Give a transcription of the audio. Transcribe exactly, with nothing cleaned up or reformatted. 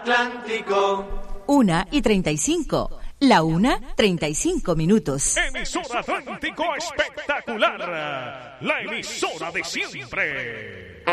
Atlántico. Una y treinta y cinco. La una, treinta y cinco minutos. Emisora Atlántico espectacular. La emisora de siempre.